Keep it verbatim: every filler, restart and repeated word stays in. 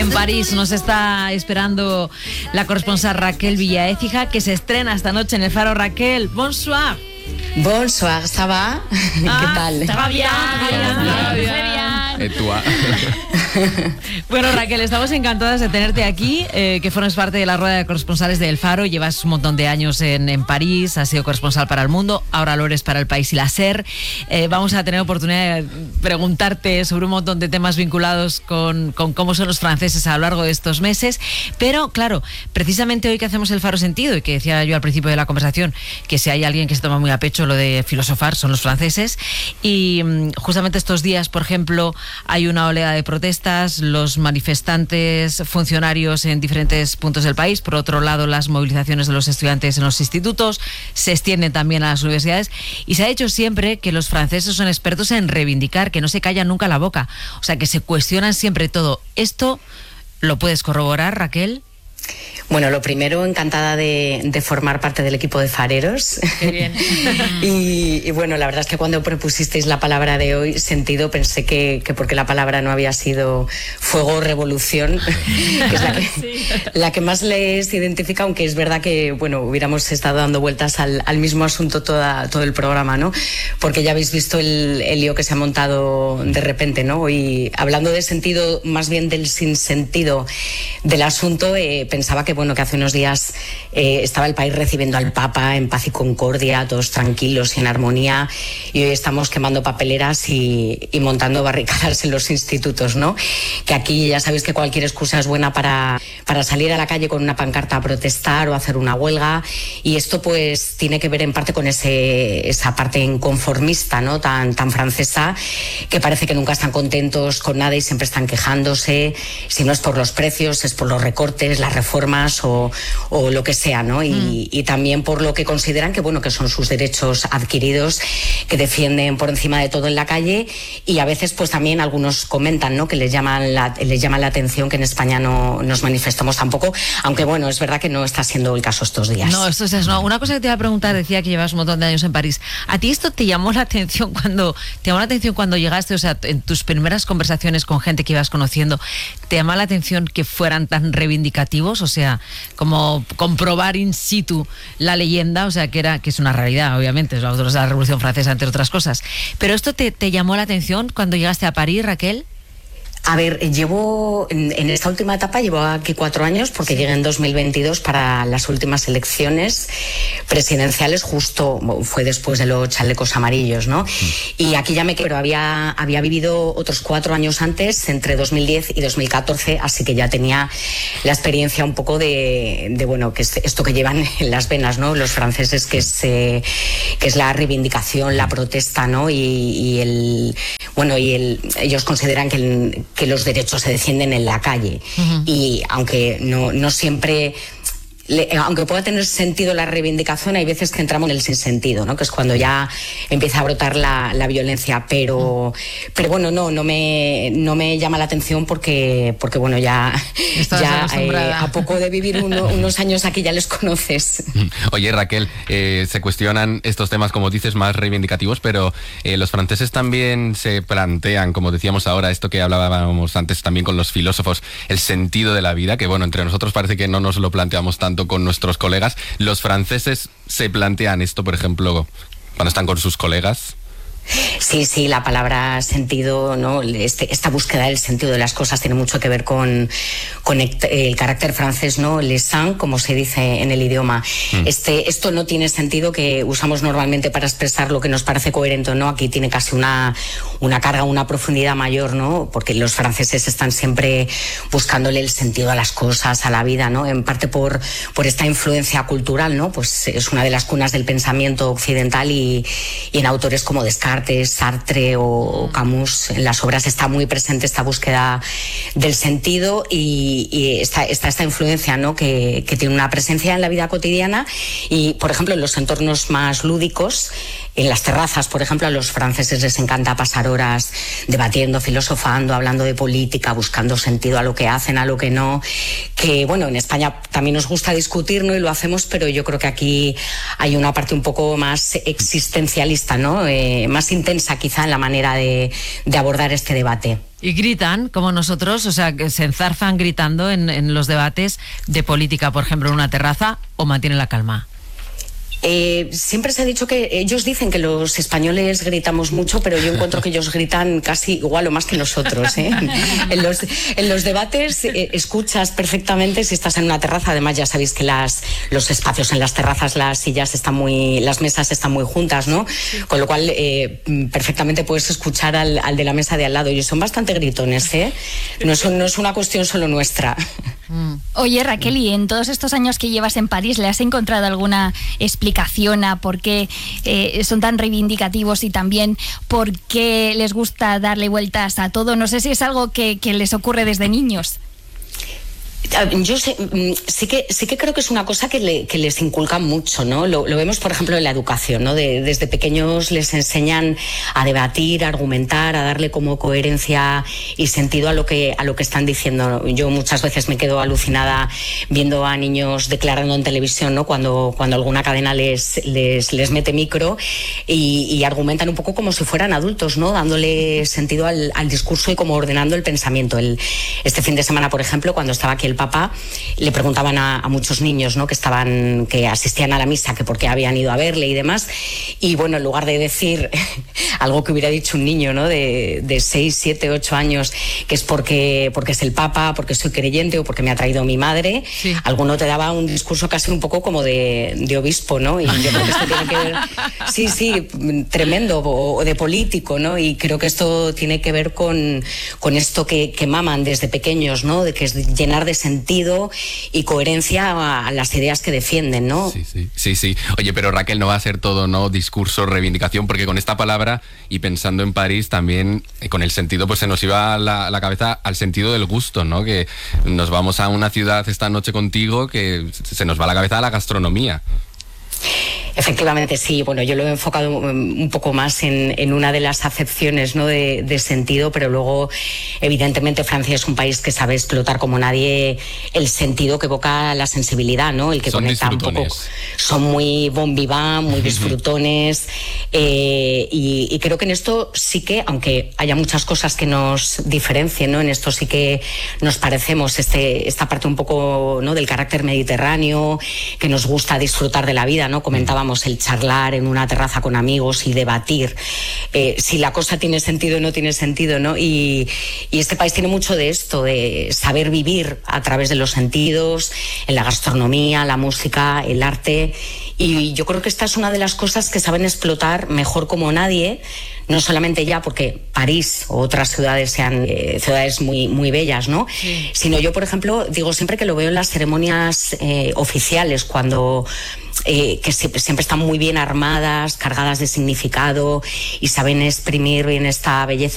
En París nos está esperando la corresponsal Raquel Villaécija, que se estrena esta noche en el Faro. Raquel, bonsoir. Bonsoir, ¿ça va? Ah, ¿Qué tal? Está bien, está bien, está bien. Bueno, Raquel, estamos encantadas de tenerte aquí, eh, que formas parte de la rueda de corresponsales de El Faro. Llevas un montón de años en, en París, has sido corresponsal para El Mundo, ahora lo eres para El País y la SER. Eh, vamos a tener oportunidad de preguntarte sobre un montón de temas vinculados con, con cómo son los franceses a lo largo de estos meses. Pero, claro, precisamente hoy que hacemos El Faro Sentido, y que decía yo al principio de la conversación, que si hay alguien que se toma muy a pecho lo de filosofar, son los franceses. Y justamente estos días, por ejemplo, hay una oleada de protestas, los manifestantes, funcionarios en diferentes puntos del país. Por otro lado, las movilizaciones de los estudiantes en los institutos se extienden también a las universidades, y se ha dicho siempre que los franceses son expertos en reivindicar, que no se callan nunca la boca, o sea, que se cuestionan siempre todo. ¿Esto lo puedes corroborar, Raquel? Bueno, lo primero, encantada de, de formar parte del equipo de fareros. Qué bien. y, y bueno, la verdad es que cuando propusisteis la palabra de hoy, sentido, pensé que, que porque la palabra no había sido fuego o revolución, que es la que, sí. la que más les identifica, aunque es verdad que, bueno, hubiéramos estado dando vueltas al, al mismo asunto toda, todo el programa, ¿no? Porque ya habéis visto el, el lío que se ha montado de repente, ¿no? Y hablando de sentido, más bien del sinsentido del asunto, eh, pensaba que bueno, que hace unos días eh, estaba el país recibiendo al Papa en paz y concordia, todos tranquilos y en armonía, y hoy estamos quemando papeleras y, y montando barricadas en los institutos, ¿no? Que aquí ya sabéis que cualquier excusa es buena para, para salir a la calle con una pancarta a protestar o hacer una huelga, y esto pues tiene que ver en parte con ese, esa parte inconformista, ¿no? Tan, tan francesa, que parece que nunca están contentos con nada y siempre están quejándose. Si no es por los precios, es por los recortes, las reformas O, o lo que sea, ¿no? Y, mm. y también por lo que consideran que, bueno, que son sus derechos adquiridos, que defienden por encima de todo en la calle, y a veces pues también algunos comentan, ¿no? Que les llaman la, les llama la atención que en España no nos manifestamos tampoco, aunque bueno, es verdad que no está siendo el caso estos días. No, esto es no. Una cosa que te iba a preguntar, decía que llevas un montón de años en París. ¿A ti esto te llamó la atención cuando te llamó la atención cuando llegaste, o sea, en tus primeras conversaciones con gente que ibas conociendo, te llamó la atención que fueran tan reivindicativos? O sea, como comprobar in situ la leyenda, o sea, que era que es una realidad, obviamente, es la la Revolución Francesa, entre otras cosas. Pero esto te, te llamó la atención cuando llegaste a París, Raquel. A ver, llevo, en, en esta última etapa llevo aquí cuatro años, porque sí. Llegué en dos mil veintidós para las últimas elecciones presidenciales, justo fue después de los chalecos amarillos, ¿no? Sí. Y aquí ya me quedé, pero había, había vivido otros cuatro años antes, entre dos mil diez y dos mil catorce, así que ya tenía la experiencia un poco de, de bueno, que es esto que llevan en las venas, ¿no? Los franceses, que es, eh, que es la reivindicación, la protesta, ¿no? Y, y el, bueno, y el, ellos consideran que el, que los derechos se defienden en la calle. Uh-huh. Y aunque no, no siempre... Le, aunque pueda tener sentido la reivindicación, hay veces que entramos en el sinsentido, ¿no? Que es cuando ya empieza a brotar la, la violencia, pero pero bueno, no no me no me llama la atención porque porque bueno, ya, ya eh, a poco de vivir uno, unos años aquí ya les conoces. Oye, Raquel, eh, se cuestionan estos temas, como dices, más reivindicativos, pero eh, los franceses también se plantean, como decíamos ahora, esto que hablábamos antes también con los filósofos, el sentido de la vida, que bueno, entre nosotros parece que no nos lo planteamos tanto con nuestros colegas. Los franceses se plantean esto, por ejemplo, cuando están con sus colegas. Sí, sí, la palabra sentido, ¿no? Este, esta búsqueda del sentido de las cosas tiene mucho que ver con, con el, el carácter francés, ¿no? Le sens, como se dice en el idioma. Mm. Este, esto no tiene sentido, que usamos normalmente para expresar lo que nos parece coherente, ¿no? Aquí tiene casi una, una carga, una profundidad mayor, ¿no? Porque los franceses están siempre buscándole el sentido a las cosas, a la vida, ¿no? En parte por, por esta influencia cultural, ¿no? Pues es una de las cunas del pensamiento occidental, y, y en autores como Descartes, Sartre o Camus, en las obras está muy presente esta búsqueda del sentido, y, y está, está esta influencia, ¿no? que, que tiene una presencia en la vida cotidiana, y por ejemplo en los entornos más lúdicos en las terrazas, por ejemplo, a los franceses les encanta pasar horas debatiendo, filosofando, hablando de política, buscando sentido a lo que hacen, a lo que no. Que, bueno, en España también nos gusta discutir, ¿no? Y lo hacemos, pero yo creo que aquí hay una parte un poco más existencialista, ¿no? Eh, más intensa quizá en la manera de, de abordar este debate. Y gritan, como nosotros, o sea, que se enzarzan gritando en, en los debates de política, por ejemplo, en una terraza, o mantienen la calma. Eh, siempre se ha dicho que ellos dicen que los españoles gritamos mucho, pero yo encuentro que ellos gritan casi igual o más que nosotros, ¿eh? En los, en los debates eh, escuchas perfectamente si estás en una terraza. Además, ya sabéis que las, los espacios en las terrazas, las sillas están muy, las mesas están muy juntas, ¿no? Con lo cual eh, perfectamente puedes escuchar al, al de la mesa de al lado. Y son bastante gritones, ¿eh? No es, no es una cuestión solo nuestra. Oye, Raquel, y en todos estos años que llevas en París, ¿le has encontrado alguna explicación a por qué eh, son tan reivindicativos y también por qué les gusta darle vueltas a todo? No sé si es algo que, que les ocurre desde niños. Yo sé, sí que sí que creo que es una cosa que, le, que les inculcan mucho, ¿no? Lo, lo vemos, por ejemplo, en la educación, ¿no? De, desde pequeños les enseñan a debatir, a argumentar, a darle como coherencia y sentido a lo que a lo que están diciendo. Yo muchas veces me quedo alucinada viendo a niños declarando en televisión, ¿no? Cuando cuando alguna cadena les les, les mete micro y, y argumentan un poco como si fueran adultos, ¿no? Dándole sentido al, al discurso y como ordenando el pensamiento. El, este fin de semana, por ejemplo, cuando estaba aquí el Papa, le preguntaban a, a muchos niños, ¿no? que estaban, que asistían a la misa, que por qué habían ido a verle y demás, y bueno, en lugar de decir algo que hubiera dicho un niño, ¿no? de, de seis, siete, ocho años, que es porque, porque es el Papa, porque soy creyente o porque me ha traído mi madre, sí. Alguno te daba un discurso casi un poco como de, de obispo, ¿no? Y yo creo que esto tiene que ver, sí, sí, tremendo, o, o de político, ¿no? Y creo que esto tiene que ver con, con esto que, que maman desde pequeños, ¿no? De que es llenar de sentido y coherencia a, a las ideas que defienden, ¿no? Sí, sí, sí, sí. Oye, pero Raquel, no va a ser todo, ¿no? Discurso, reivindicación, porque con esta palabra y pensando en París también, eh, con el sentido, pues se nos iba la, la cabeza al sentido del gusto, ¿no? Que nos vamos a una ciudad esta noche contigo que se nos va la cabeza a la gastronomía. Efectivamente, sí. Bueno, yo lo he enfocado un poco más en, en una de las acepciones, ¿no? de, de sentido, pero luego, evidentemente, Francia es un país que sabe explotar como nadie el sentido que evoca la sensibilidad, ¿no? El que son conecta un poco. Son muy bon vivant, muy disfrutones, eh, y, y creo que en esto sí que, aunque haya muchas cosas que nos diferencien, ¿no? En esto sí que nos parecemos, este, esta parte un poco, ¿no? del carácter mediterráneo, que nos gusta disfrutar de la vida, ¿no? Comentábamos el charlar en una terraza con amigos y debatir eh, si la cosa tiene sentido o no tiene sentido, ¿no? Y, y este país tiene mucho de esto, de saber vivir a través de los sentidos, en la gastronomía, la música, el arte. Y yo creo que esta es una de las cosas que saben explotar mejor como nadie, no solamente ya porque París o otras ciudades sean eh, ciudades muy, muy bellas, ¿no? Sí. Sino yo, por ejemplo, digo siempre que lo veo en las ceremonias eh, oficiales, cuando eh, que siempre, siempre están muy bien armadas, cargadas de significado y saben exprimir bien esta belleza